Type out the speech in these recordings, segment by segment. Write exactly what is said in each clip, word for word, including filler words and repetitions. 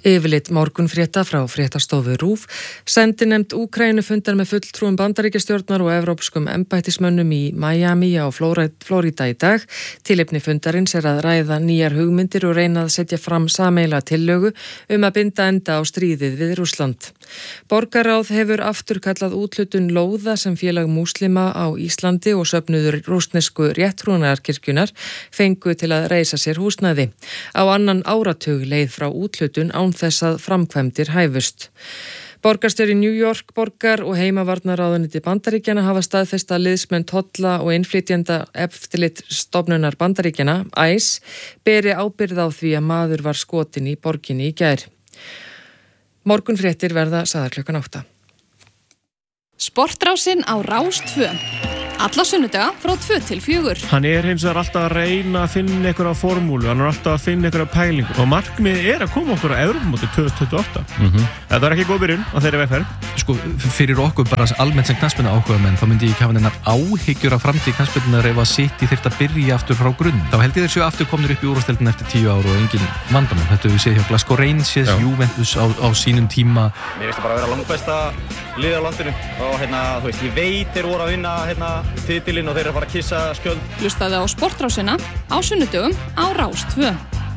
Yfirlit morgunfrétta frá fréttastofu RÚV. Sendinefnd Úkraínu fundar með fulltrúum Bandaríkjastjórnar og evrópskum embættismönnum í Miami á Flórída í dag. Tilefni fundarins er að ræða nýjar hugmyndir og reyna að setja fram sameiginlega tillögu um að binda enda á stríðið við Rússland. Borgarráð hefur afturkallað úthlutun lóða sem félag múslima á Íslandi og söfnuður rússnesku rétttrúnaðarkirkjunar fengu til að reisa sér húsnæði. Á annan áratug leið frá úthlutun án þess að framkvæmdir hæfust. Borgarstjóri New York borgar og heimavarnaráðuneyti Bandaríkjanna hafa staðfest að liðsmenn tolla og innflytjenda eftirlit stofnunar Bandaríkjanna, I C E, beri ábyrgð á því að maður var skotin í borginni í gær. Morgunfréttir verða sagðar klukkan átta. Sportrásin á Rás tvö. Alla sunnudaga frá tvö til fjögur. Hann er hins vegar alltaf að reyna að finna einhverja formúlu, hann er alltaf að finna einhverja pælingu og markmiðið er að koma okkur á Evrópumóti tvö þúsund tuttugu og átta. Mm-hmm. Þetta var ekki góð byrjun á þeirri vegferð. Sko, fyrir okkur bara almennt sem knattspyrnu áhugamenn, þá myndi ég ekki hafa neinar áhyggjur af framtíð knattspyrnunar ef að City þyrfti að byrja aftur frá grunn. Þá held ég þeir séu aftur komnir upp í úrvalsdeildina eftir tíu ár og engin vandamál. Þetta við séð hjá Glasgow Rangers, Juventus á, á sínum tíma. Mér finnst það bara að vera langbesta liðið á landinu og hérna, þú veist, ég veit þeir voru að vinna hérna titilinn og þeir eru að fara að kissa skjöld. Hlustaðu á Sportrásina á sunnudögum á Rás tvö.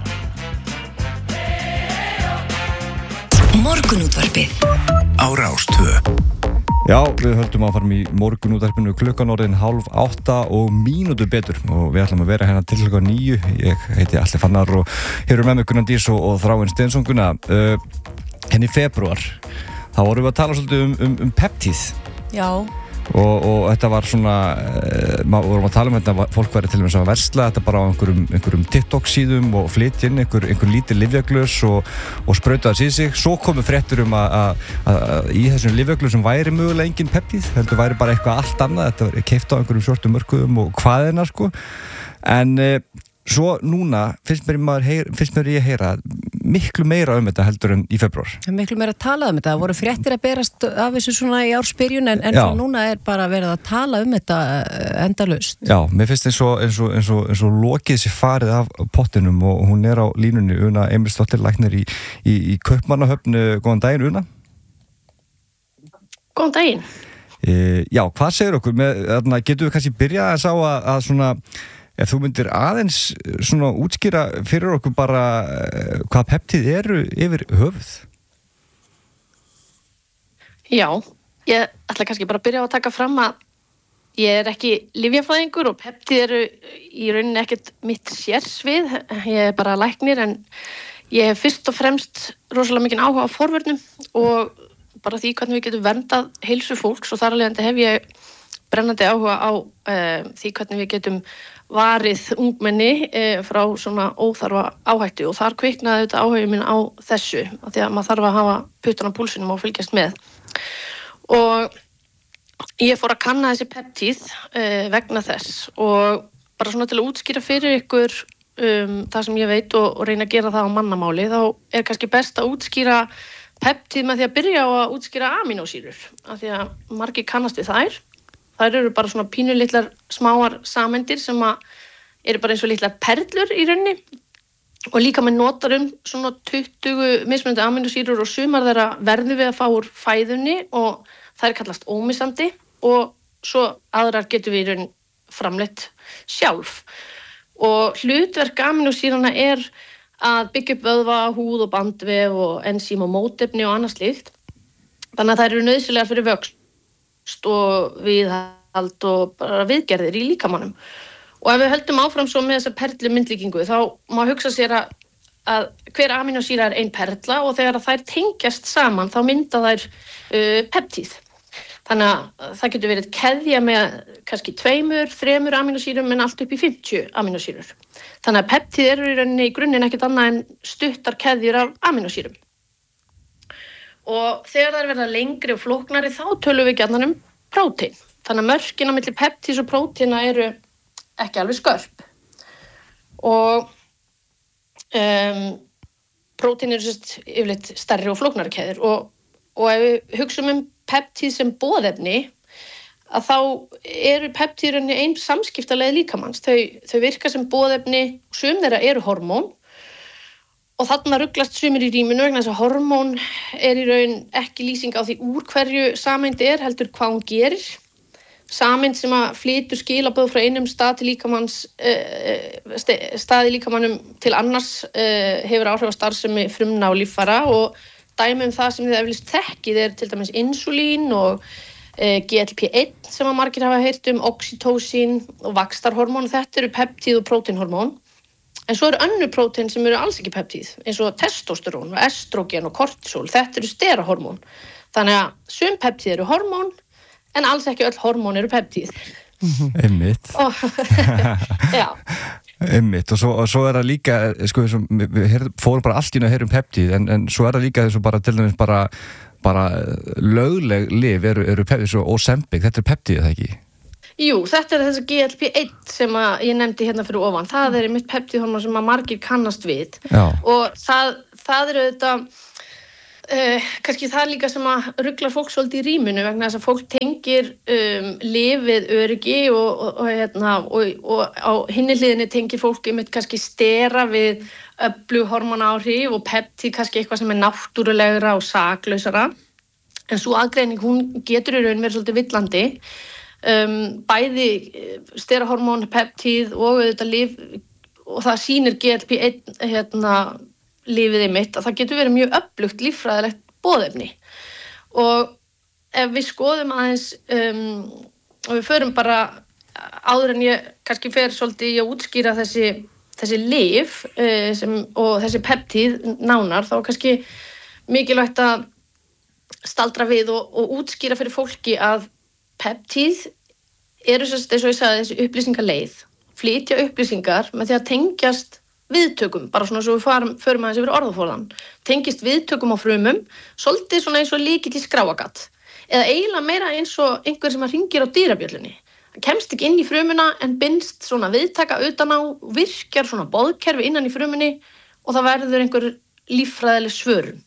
Morgunútvarpið á Rás tvö. Já, við höldum áfram í morgunútvarpinu klukkan orðin hálf átta og mínútu betur og við ætlum að vera hérna til klukkan níu. Ég heiti Atli Fannar og hér eru með mig Gunnar Dís og, og Þráinn Steinsson. Gunnar, uh, henni í febrúar, þá vorum við að tala svolítið um, um, um peptíð. Já. Og, og þetta var svona, e, maður vorum að tala um þetta, fólk væri til og með að versla þetta bara á einhverjum, einhverjum TikTok síðum og flytja inn einhver, einhver lítið lyfjaglös og, og sprauta það síð sig. Svo komu fréttur um að í þessum lyfjaglösum væri mögulega engin peptíð, heldur væri bara eitthvað allt annað, þetta var keypt á einhverjum svörtum mörkuðum og hvaðina sko. En e, svo núna finnst mér, maður heyr, finnst mér ég heyra miklu meira um þetta heldur en í febrúar. Miklu meira að tala um þetta. Það voru fréttir að berast af þessu svona í ársbyrjun en, en núna er bara verið að tala um þetta endalaust. Já, mér finnst eins og, eins og, eins og, eins og lokið sér farið af pottinum og hún er á línunni, Una Emilsdóttir, læknir í, í, í Kaupmannahöfn. Góðan daginn, Una. Góðan daginn. E, já, hvað segir okkur? Með, þarna, getum við kannski byrjað að sá að, að svona ef þú myndir aðeins svona útskýra fyrir okkur bara hvað peptíð eru yfir höfuð? Já, ég ætla kannski bara að byrja á að taka fram að ég er ekki lyfjafræðingur og peptíð eru í rauninni ekkert mitt sérsvið. Ég er bara læknir en ég hef fyrst og fremst rosalega mikinn áhuga á forvörnum og bara því hvernig við getum verndað heilsu fólks og þar af leiðandi hef ég brennandi áhuga á uh, því hvernig við getum varið ungmenni uh, frá svona óþarfa áhættu og þar kviknaði þetta áhuga minn á þessu af því að maður þarf að hafa puttan á púlsinum og fylgjast með. Og ég fór að kanna þessi peptíð uh, vegna þess og bara svona til að útskýra fyrir ykkur um, það sem ég veit og, og reyna að gera það á mannamáli, þá er kannski best að útskýra peptíð með því að byrja á að útskýra amínósýrur af því að margir kannast við þær. Þær eru bara svona pínulitlar smáar sameindir sem að eru bara eins og litlar perlur í rauninni og líka með notar um svona tuttugu mismunandi amínósýrur og sumar þeirra verður við að fá úr fæðunni og þær kallast ómissandi og svo aðrar getum við í rauninni framleitt sjálf. Og hlutverk amínósýrana er að byggja upp vöðva, húð og bandvef og ensím og mótefni og annað slíkt. Þannig að þær eru nauðsynlegar fyrir vöxt og viðhald og bara viðgerðir í líkamannum. Og ef við höldum áfram svo með þessa perlu myndlíkingu þá má hugsa sér að, að hver amínósýra er ein perla og þegar þær tengjast saman þá mynda þær uh, peptíð. Þannig að það getur verið keðja með kannski tveimur, þremur amínósýrum en allt upp í fimmtíu amínósýrur. Þannig að peptíð eru í rauninni í grunninn ekkert annað en stuttar keðjur af amínósýrum. Og þegar það er verða lengri og flóknari þá tölum við gjarnan um prótein. Þannig að mörkin á milli peptíðs og próteina eru ekki alveg skörp. Og um, prótein eru sérst yfirleitt stærri og flóknari keðjur og, og ef við hugsum um peptíð sem boðefni að þá eru peptíðurinn ein samskiptaleið líkamanns. Þau, þau virka sem boðefni, sum þeirra eru hormón og þarna ruglast sumir í rýminu vegna þess að hormón er í raun ekki lýsing á því úr hverju sameind er, heldur hvað hún gerir. Sameind sem að flytur skilaboð frá einum stað til líkamanns, uh, staði líkamannum til annars uh, hefur áhrif á starfsemi frumna og líffæra og dæmi um það sem þið eflust þekkið er til dæmis insúlín og uh, G L P one sem að margir hafa heyrt um, oxytocin og vaxtarhormón. Þetta eru peptíð og prótínhormón. En svo eru önnur prótein sem eru alls ekki peptíð, eins og testosterón, og estrogen og kortisol. Þetta eru sterahormón. Þannig að sum peptíð eru hormón, en alls ekki öll hormón eru peptíð. Einmitt. Já. Einmitt. Og svo, og svo er það líka, sko, við fórum bara allt í að heyra um peptíð, en, en svo er það líka þessu bara til dæmis bara, bara lögleg lyf eru, eru peptíð, svo Ozempic, þetta er peptíð, það ekki? Jú, þetta er þessi G L P one sem að ég nefndi hérna fyrir ofan. Það er mitt peptíðhormón sem að margir kannast við. Já. Og það, það eru þetta, uh, kannski það líka sem að ruglar fólk svolítið í rýminu vegna þess að fólk tengir um, lyf við öryggi og, og, og, hérna, og, og á hinni hliðinni tengir fólk einmitt kannski stera við öflug hormónaáhrif og peptíð kannski eitthvað sem er náttúrulegra og saklausara. En svo aðgreining, hún getur í raun verið svolítið villandi. Um, bæði sterahormón, peptíð og auðvitað lyf og það sýnir G L P one hérna, lyfið einmitt að það getur verið mjög öflugt líffræðilegt boðefni og ef við skoðum aðeins um, og við förum bara áður en ég kannski fer svolítið í að útskýra þessi, þessi lyf uh, sem, og þessi peptíð nánar þá kannski mikilvægt að staldra við og, og útskýra fyrir fólki að peptíð eru sérst, eins og ég sagði, þessi upplýsingaleið, flytja upplýsingar með því að tengjast viðtökum, bara svona svo við farum, förum aðeins yfir orðaforðan, tengist viðtökum á frumum, svolítið svona eins og líkill í skráargat, eða eiginlega meira eins og einhver sem að hringir á dyrabjöllunni. Það kemst ekki inn í frumuna en binst svona viðtaka utan á, virkjar svona boðkerfi innan í frumunni og það verður einhver líffræðileg svörun.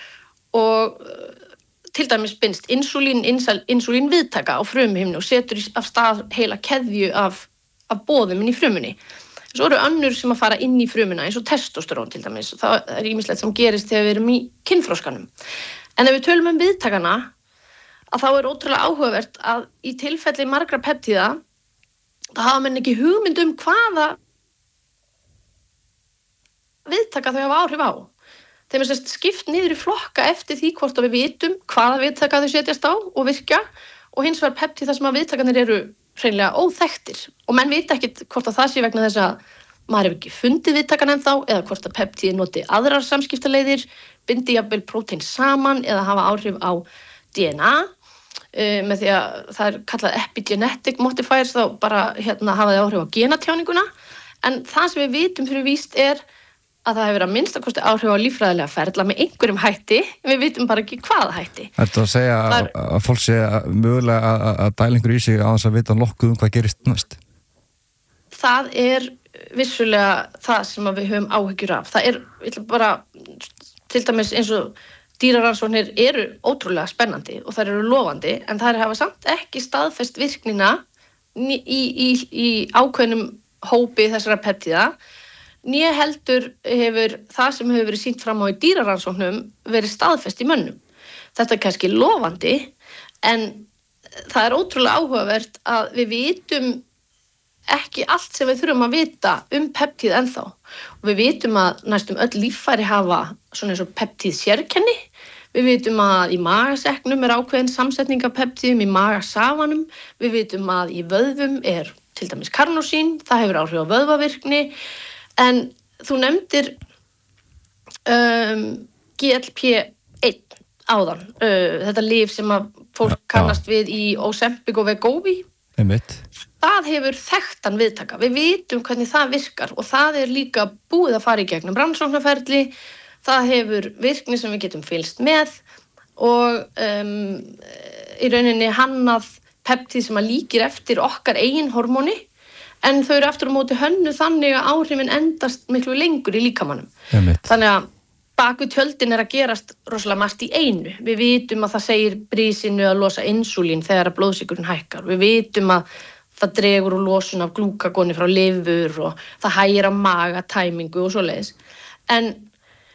Og til dæmis binst insúlín, insúlín viðtaka á frumuhimnu og setur af stað heila keðju af, af boðum inn í frumunni. Svo eru önnur sem að fara inn í frumuna eins og testosterón til dæmis. Það er ýmislegt sem gerist þegar við erum í kynþroskanum. En ef við tölum um viðtakana, að þá er ótrúlega áhugavert að í tilfelli margra peptíða, það hafa menn ekki hugmynd um hvaða viðtaka þau hafa áhrif á. Þeim er sérst skipt niður í flokka eftir því hvort við vitum hvaða viðtaka þau setjast á og virkja og hins vegar peptíð þar sem að viðtakanir eru hreinlega óþekktir og menn vita ekkit hvort að það sé vegna þess að maður hefur ekki fundið viðtakan ennþá eða hvort að peptíð noti aðrar samskiptaleiðir, bindi jafnvel prótein saman eða hafa áhrif á D N A uh, með því að það er kallað epigenetic modifiers þá bara hérna hafa þau áhrif á genatjáninguna en það sem við vitum fyrir víst er að það hefur að minnstakosti áhrif á líffræðilega ferla með einhverjum hætti, en við vitum bara ekki hvaða hætti. Þetta að segja að, er, að fólk sé að mögulega að, að dæla einhverju í sig á þess að vita nokkuð um hvað gerist næst? Það er vissulega það sem við höfum áhyggjur af. Það er bara, til dæmis eins og dýrarannsóknir eru ótrúlega spennandi og þær eru lofandi, en þær hafa samt ekki staðfest virknina í, í, í ákveðnum hópi þessara peptíða, né heldur hefur það sem hefur verið sýnt fram á í dýrarannsóknum verið staðfest í mönnum. Þetta er kannski lofandi, en það er ótrúlega áhugavert að við vitum ekki allt sem við þurfum að vita um peptíð ennþá. Og við vitum að næstum öll líffæri hafa svona eins og peptíð sérkenni. Við vitum að í magaseknum er ákveðin samsetning af peptíðum, í magasafanum. Við vitum að í vöðvum er til dæmis karnosín, það hefur áhrif á vöðvavirkni. En þú nefndir um, G L P one áðan, uh, þetta lyf sem að fólk kannast við í Ozempic og Wegovy. Einmitt. Það hefur þekktan viðtaka. Við vitum hvernig það virkar og það er líka búið að fara í gegnum rannsóknarferli. Það hefur virkni sem við getum fylgst með og um, í rauninni hannað peptíð sem að líkir eftir okkar eigin hormóni. En þau eru aftur á móti hönnu þannig að áhrifin endast miklu lengur í líkamanum. Einmitt. Þannig að bak við tjöldin er að gerast rosalega margt í einu. Við vitum að það segir brísinu að losa insúlín þegar að blóðsykurinn hækkar. Við vitum að það dregur úr losun af glúkagoni frá lifur og það hægir á magatæmingu og svoleiðis. En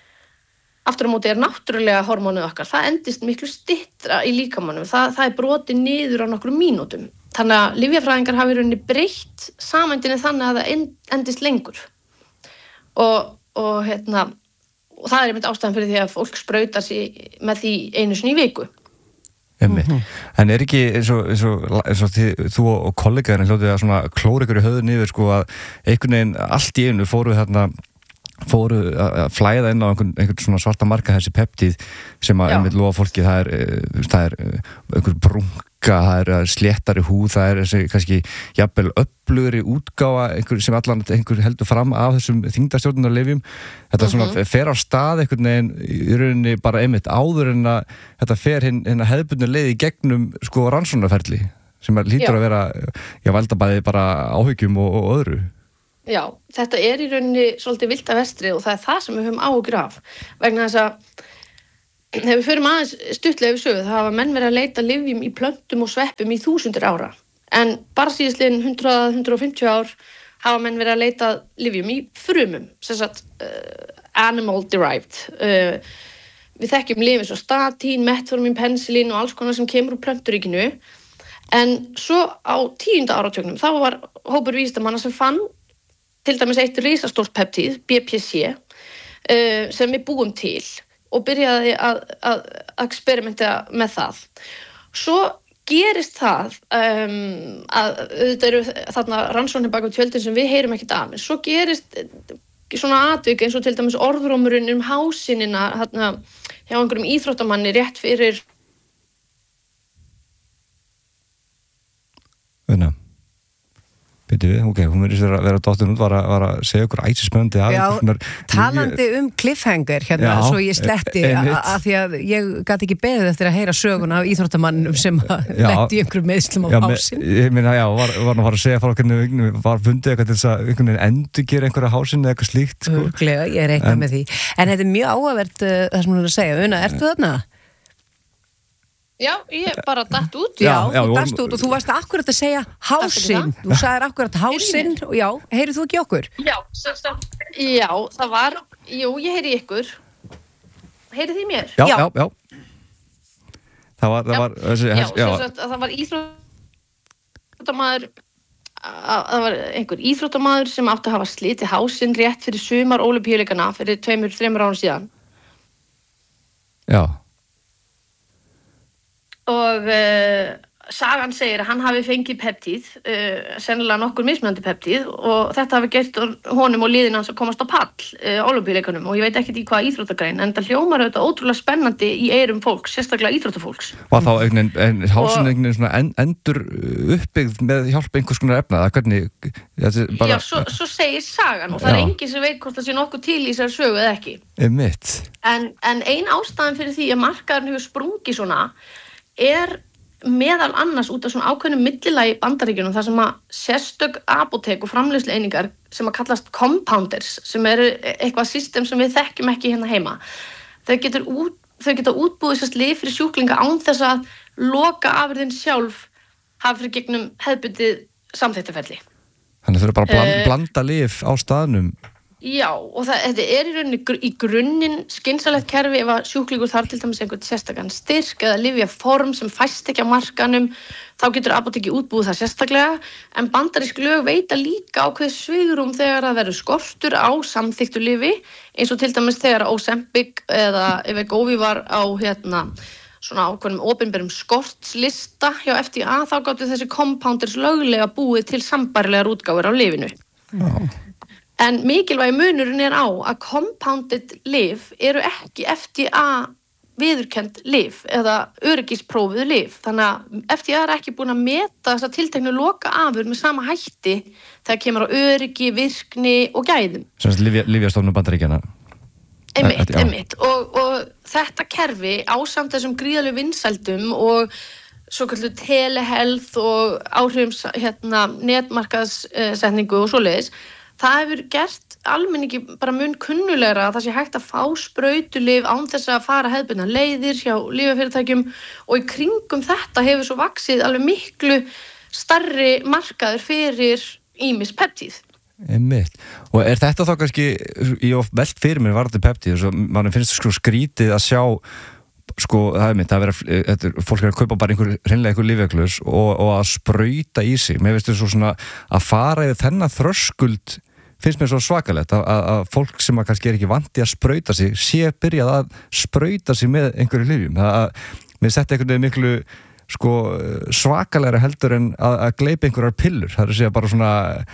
aftur á móti er náttúrulega hormónið okkar, það endist miklu styttra í líkamanum, það, það er brotið niður á nokkrum mínútum. Þannig að lyfjafræðingar hafa í rauninni breytt sameindinni þannig að það endist lengur. Og, og, hérna, og það er einmitt ástæðan fyrir því að fólk sprautar sig með því einu sinni í viku. Mm-hmm. En er ekki eins og, eins og, eins og þið, þú og kollegaðin hljótið að svona klóra ykkur í höfðun yfir sko að einhvern veginn allt í einu fóru þarna fóru að flæða inn á einhvern, einhvern svona svarta marka þessi peptíð sem að einmitt lofa fólki það er, það er einhver brunga, það er sléttari húð, það er þessi kannski jafnvel öflugri útgáfa einhver sem allan einhver heldur fram af þessum þyngdarstjórnunarlyfjum. Þetta svona mm-hmm. fer á stað einhvern veginn í rauninni bara einmitt áður en að þetta fer hinn hin hefðbundnu leið í gegnum sko rannsóknarferli sem lítur já. Að vera já, valda bæði bara áhyggjum og, og öðru. Já, þetta er í rauninni svolítið vilt af vestri og það er það sem við höfum áhyggjur af vegna þess að þegar við förum aðeins stuttlega við sögu, það hafa menn verið að leita lyfjum í plöntum og sveppum í þúsundir ára. En bara síðastliðin hundrað til hundrað og fimmtíu ár hafa menn verið að leita lyfjum í frumum, sem sagt uh, animal derived. Uh, við þekkjum lyf eins og statín, metformin, penicillin og alls konar sem kemur úr plönturíkinu. En svo á tíunda áratugnum, þá var hópur vísindamanna sem fann til dæmis eitt risastórt peptíð, B P C, uh, sem við búum til. Og byrjaði að, að, að experimenta með það. Svo gerist það um, að auðvitað eru þarna rannsóknir bak við tjöldin sem við heyrum ekkert af. Svo gerist svona atvik eins og til dæmis orðrómurinn um hásinina þarna hjá einhverjum íþróttamanni rétt fyrir Unna. Býtu við, ok, hún verður að vera dóttin út, var að, var að segja okkur æsispennandi af. Já, svona, talandi ég, um cliffhanger hérna, já, svo ég sletti að því að ég gat ekki beðið eftir að heyra söguna af íþróttamannum sem letti í einhverjum meðslum á hásinn. Ég meina, já, var, var nú að fara að segja frá hvernig var fundið eitthvað til þess að einhvern veginn endurgera einhverja hásinn eða eitthvað slíkt, sko. Örglega, ég reikna en, með því. En þetta er mjög áhugavert uh, það sem hún er að segja. Una, ertu þarna? Já, ég bara datt út. Já, já þú datt út og þú varst akkurat að segja hásinn. Þú sagðir akkurat hásinn og já, heyrið þú ekki okkur? Já, svo, já, það var, jú, ég heyri ykkur. Heyrið þið mér? Já, já, já. Það var, það var, þessi, já, já. Svo, það var íþróttamaður, það var einhver íþróttamaður sem átti að hafa slitið hásinn rétt fyrir sumar ólympíuleikana fyrir tveimur, þreimur árum síðan. Já. Og uh, sagan segir að hann hafi fengið peptíð, uh, sennilega nokkur mismunandi peptíð og þetta hafi gert honum og liðin hans að komast á pall uh, ólympíuleikunum og ég veit ekkert í hvað íþróttagrein en það hljómar auðvitað ótrúlega spennandi í eyrum fólks, sérstaklega íþróttafólks. Og þá einhvern veginn, hásinn einhvern veginn svona endur uppbyggð með hjálp einhvers konar efna, það hvernig... Bara... Já, svo, svo segir sagan og það já. Er enginn sem veit hvort það sé nokkuð til í þessari sögu eða ekki. Einmitt. En, en ein ástæðan fyrir því að markaðurinn hefur sprungið svona er meðal annars út af svona ákveðnum millilagi Bandaríkjunum þar sem að sérstök apótek og framleiðslueiningar sem að kallast compounders sem eru eitthvað system sem við þekkjum ekki hérna heima. Þau getur út, þau geta útbúið sérst lyf fyrir sjúklinga án þess að loka afurðin sjálf hafi fyrir gegnum hefðbundið samþykktaferli. Þannig þau eru bara að blanda, uh, blanda lyf á staðnum. Já, og það, þetta er í rauninni í grunninn skynsalegt kerfi ef að sjúklingur þarf til dæmis einhvern sérstakann styrk eða lyfjaform sem fæst ekki á markanum, þá getur apóteki útbúið það sérstaklega, en bandarísk lög veita líka ákveð svigrúm þegar það verður skortur á samþykktu lyfi, eins og til dæmis þegar Ozempic eða Wegovy var á hérna svona ákveðnum opinberum skortslista hjá F D A, þá gátu þessi compounders löglega búið til sambærilegar útgáfur á lyfinu. Já. En mikilvægi munurinn er á að compounded lyf eru ekki F D A viðurkennd lyf eða öryggisprófuð lyf. Þannig að F D A er ekki búin að meta þessa tilteknu loka afur með sama hætti þegar kemur á öryggi, virkni og gæðum. Sem lyfja, lyfjastofnun Bandaríkjanna. Einmitt, einmitt. Og, og þetta kerfi ásamt þessum gríðalegu vinsældum og svoköldu telehealth og áhrifum hérna, netmarkaðssetningu og svoleiðis, það hefur gert almenningi bara mun kunnulegra að það sé hægt að fá sprautulyf án þess að fara hefðbundnar leiðir hjá lyfjafyrirtækjum og í kringum þetta hefur svo vaxið alveg miklu stærri markaður fyrir ýmis peptíð. Einmitt. Og er þetta þá kannski, ég of velt fyrir mér varðandi peptíð, mann finnst sko skrítið að sjá, sko, það er mitt, að vera, þetta, fólk er að kaupa bara einhver, hreinlega einhver lyfjaglös og, og að sprauta í sig. Mér finnst þetta svo svona að fara yfir þennan þröskuld, finnst mér svo svakalegt að, að, að fólk sem að kannski er ekki vandi að sprauta sig, sé byrjað að sprauta sig með einhverju lyfjum. Það að, mér setti einhvern veginn miklu sko svakalega heldur en að, að gleypa einhverjar pillur. Það er að segja bara svona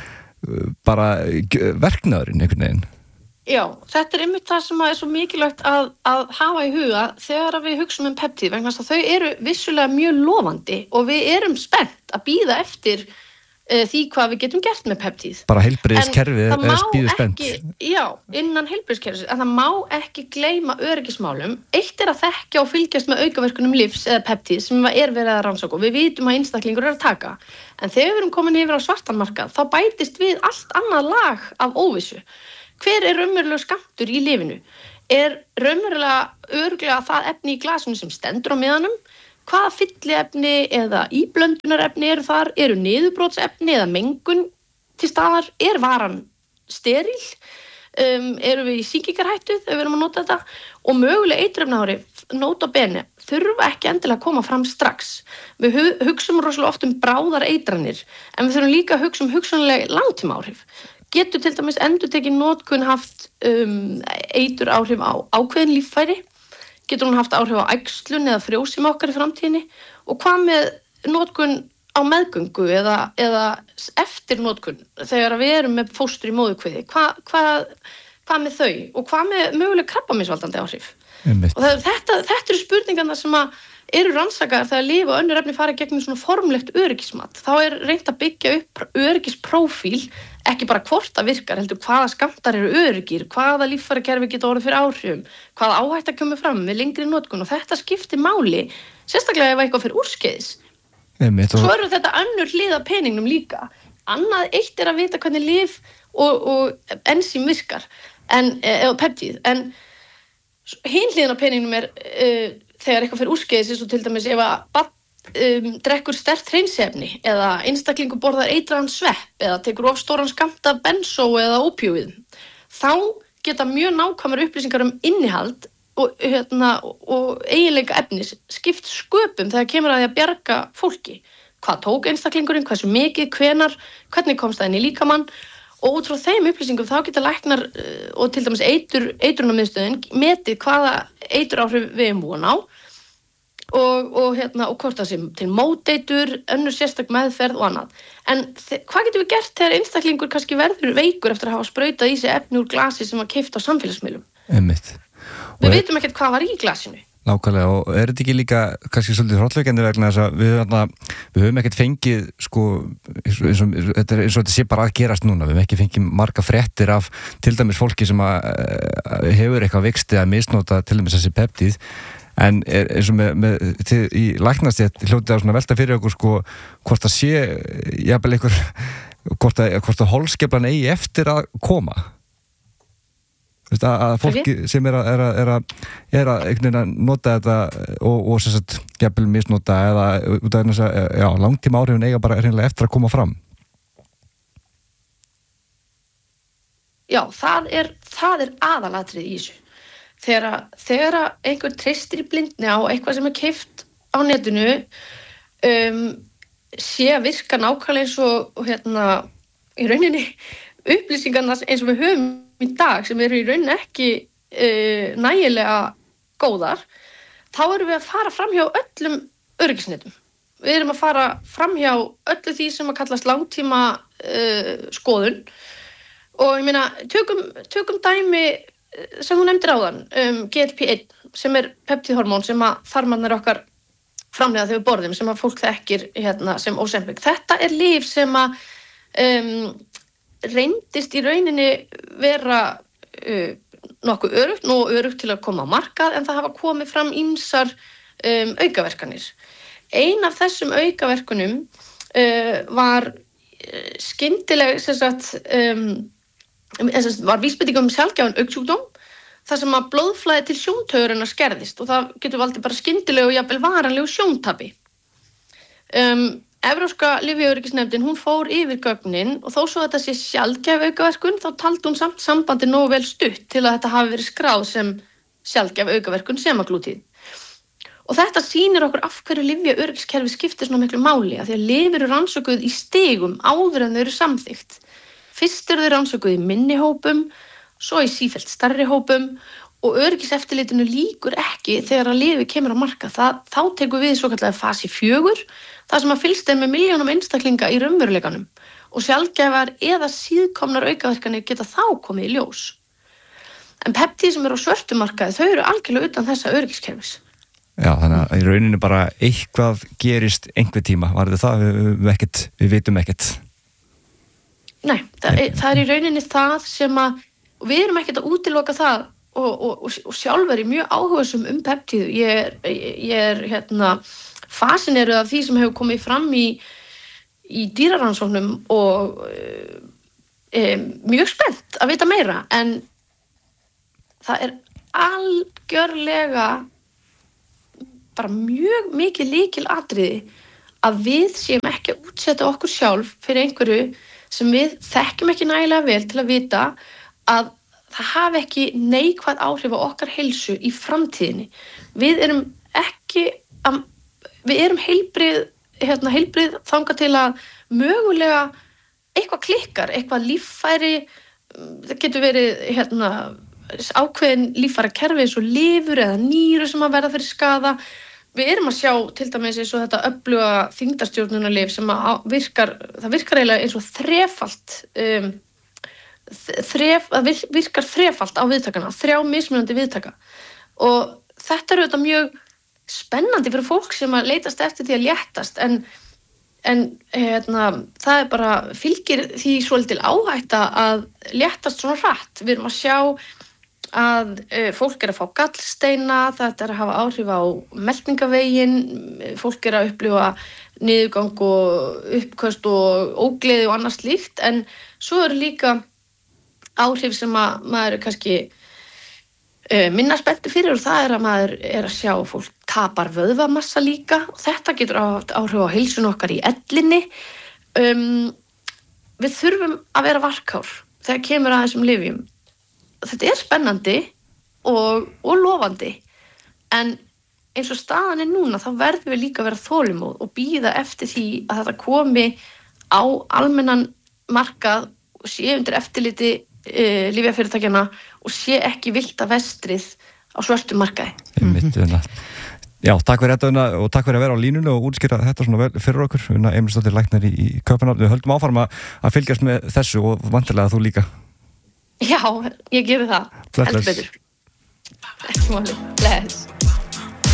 bara verknaðurinn einhvern veginn. Já, þetta er einmitt það sem er svo mikilvægt að, að hafa í huga þegar við hugsum um peptíð, vegna þess að þau eru vissulega mjög lofandi og við erum spennt að bíða eftir uh, því hvað við getum gert með peptíð. Bara heilbrigðiskerfið er bíður spennt. Já, innan heilbrigðiskerfis, en það má ekki gleyma öryggismálum. Eitt er að þekkja og fylgjast með aukaverkunum lyfs eða peptíð sem er verið að rannsaka og við vitum að einstaklingur er að taka. En þegar við erum komin yfir á svartan markað, þá bætist við allt annað lag af óvissu. Hver er raunverulega skammtur í lyfinu? Er raunverulega örugglega það efni í glasinu sem stendur á miðanum? Hvaða fylliefni eða íblöndunarefni eru þar? Eru niðurbrotsefni eða mengun til staðar? Er varan steril? Um, eru við í sýkingarhættu þegar við erum að nota þetta? Og mögulega eiturefnaáhrif, nota bene, þurfa ekki endilega að koma fram strax. Við hu- hugsum rosalega oft um bráðar eitranir, en við þurfum líka að hugsa um hugsanlega langtímaáhrif. Getur til dæmis endurtekin notkun haft um, eitur áhrif á ákveðin líffæri? Getur hún haft áhrif á æxlun eða frjósemi okkar í framtíðinni? Og hvað með notkun á meðgöngu eða, eða eftir notkun þegar við erum með fóstur í móðurkviði? Hva, hvað, hvað með þau? Og hvað með möguleg krabbameinsvaldandi áhrif? Einmitt. Og það, þetta, þetta eru spurningarna sem að eru rannsakaðar þegar lyf og önnur efni fara gegnum svona formlegt öryggismat. Þá er reynt að byggja upp öryggisprófíl, ekki bara hvort það virkar, heldur hvaða skammtar eru öryggir, hvaða líffærakerfi geta orðið fyrir áhrifum, hvaða áhætta kemur fram með lengri notkun, og þetta skiptir máli, sérstaklega ef eitthvað fyrir úrskeiðis. Einmitt. Svo eru þetta önnur hlið af peningnum líka. Annað eitt er að vita hvernig lyf og, og ensím virkar, en, eða peptíð, en hin hliðin af peningnum er uh, þegar eitthvað fyrir úrskeiðis, eins og til dæmis ef að barn um, drekkur sterkt hreinsiefni eða einstaklingur borðar eitraðan svepp eða tekur of stóran skammt af bensó eða ópíóíðum, þá geta mjög nákvæmar upplýsingar um innihald og, hérna, og eiginleika efnis skipt sköpum þegar kemur að því að bjarga fólki. Hvað tók einstaklingurinn, hversu mikið, hvenar, hvernig komst það inn í líkamann, og út frá þeim upplýsingum þá geta læknar uh, og til dæmis eitur, eitrunarmiðstöðin metið hvaða eituráhrif við erum búin á og, og, hérna, og hvort það sé til móteitur, önnur sérstök meðferð og annað. En þe- hvað getum við gert þegar einstaklingur kannski verður veikur eftir að hafa sprautað í sig efni úr glasi sem var keypt á samfélagsmiðlum? Einmitt. Við vitum ekkert hvað var í glasinu. Nákvæmlega, og er þetta ekki líka kannski svolítið hrollvekjandi vegna þess að við, þarna, við höfum ekkert fengið sko, eins og, eins og, þetta er eins og þetta sé bara að gerast núna, við höfum ekki fengið marga fréttir af til dæmis fólki sem að, að hefur eitthvað viksti að misnota til dæmis þessi peptíð, en er, eins og með, með til, í læknastétt hljótið að svona velta fyrir okkur sko hvort það sé, jafnvel einhver hvort að, hvort að holskeflan eigi eftir að koma. Að, að fólki sem er að, er að, er að, er að, er að nota þetta og, og sem sagt jafnvel misnota eða út af þess að já, langtíma áhrifin eiga bara reynilega eftir að koma fram. Já, það er, það er aðalatrið í þessu. Þegar, þegar einhver treystir í blindni á eitthvað sem er keypt á netinu um, sé að virka nákvæmlega eins og, og hérna í rauninni upplýsingarna eins og við höfum í dag sem eru í rauninni ekki uh, nægilega góðar, þá erum við að fara fram hjá öllum öryggisnetum. Við erum að fara fram hjá öllu því sem að kallast langtíma uh, skoðun og ég meina, tökum, tökum dæmi sem þú nefndir áðan, um, G L P one sem er peptíðhormón sem að þarmarnir okkar framleiða þegar við borðum sem að fólk þekkir hérna, sem Ozempic. Þetta er lyf sem að um, reyndist í rauninni vera uh, nokkuð örugt, nú örugt til að koma á markað, en það hafa komið fram ýmsar um, aukaverkanir. Ein af þessum aukaverkunum uh, var uh, skyndileg, sem sagt, um, sagt, var vísbending um sjaldgæfan augsjúkdóm, þar sem að blóðflæði til sjóntaugarinnar skerðist og það getur valdið bara skyndileg og jafnvel varanlegu sjóntapi. Um, Evrópska lyfjaöryggisnefndin, hún fór yfir gögnin og þó svo þetta sé sjaldgæf aukaverkun, þá taldi hún samt sambandi nógu vel stutt til að þetta hafi verið skráð sem sjaldgæf aukaverkun semaglútíð. Og þetta sýnir okkur af hverju lyfjaöryggiskerfi skiptir svona miklu máli, af því að lyf eru rannsökuð í stigum áður en þau eru samþykkt. Fyrst eru þau rannsökuð í minni hópum, svo í sífellt stærri hópum og öryggiseftirlitinu lýkur ekki þegar að lyfið kemur á markað. Það, þá tekur við svokallaði fasi fjögur, það sem að fylgst er með milljónum einstaklinga í raunveruleikanum og sjaldgæfar eða síðkomnar aukaverkanir geta þá komið í ljós. En peptíð sem eru á svörtumarkaði, þau eru algjörlega utan þessa öryggiskerfis. Já, þannig að í rauninni bara eitthvað gerist einhver tíma. Var þetta það? Við, við, ekkit, við vitum ekkert. Nei, það er, það er í rauninni það sem að, og við erum ekkert að útiloka það og, og, og, og sjálf er ég mjög áhugasum um peptíð. Ég er, ég er hérna, fasineruð af því sem hefur komið fram í, í dýrarannsóknum og e, mjög spennt að vita meira, en það er algjörlega bara mjög mikið lykilatriði að við séum ekki að útsetta okkur sjálf fyrir einhverju sem við þekkjum ekki nægilega vel til að vita að það hafi ekki neikvæð áhrif á okkar heilsu í framtíðinni. Við erum ekki að Við erum heilbrið, hérna, heilbrið þangað til að mögulega eitthvað klikkar, eitthvað líffæri, það getur verið hérna, ákveðin líffærakerfi eins og lifur eða nýru sem að verða fyrir skaða. Við erum að sjá til dæmis eins og þetta öfluga þyngdarstjórnunarlyf sem að virkar, það virkar eiginlega eins og þrefalt, um, þref, það virkar þrefalt á viðtakana, þrjá mismunandi viðtaka. Og þetta er auðvitað mjög spennandi fyrir fólk sem að leitast eftir því að léttast, en, en hérna, það er bara fylgir því svolítil áhætta að léttast svona hratt. Við erum að sjá að e, fólk er að fá gallsteina, þetta er að hafa áhrif á meltingaveginn, fólk er að upplifa niðurgang og uppköst og ógleði og annað slíkt, en svo eru líka áhrif sem að maður er kannski minna spenntur fyrir, og það er að maður er að sjá fólk tapar vöðvamassa líka og þetta getur haft áhrif á heilsun okkar í ellinni. Um, við þurfum að vera varkár þegar kemur að þessum lyfjum. Þetta er spennandi og, og lofandi, en eins og staðan er núna þá verðum við líka að vera þolinmóð og bíða eftir því að þetta komi á almennan markað og sé undir eftirliti Uh, lyfjafyrirtækjanna og sé ekki vilda vestrið á svörtum markaði. Mm-hmm. Já, takk fyrir þetta og takk fyrir að vera á línunni og útskýra þetta svona vel fyrir okkur. Una Emilsdóttir læknir í, í Kaupmannahöfn. Við höldum áfram að, að fylgjast með þessu og vantilega þú líka. Já, ég geri það. Heldur betur. Ekki máli. Bless.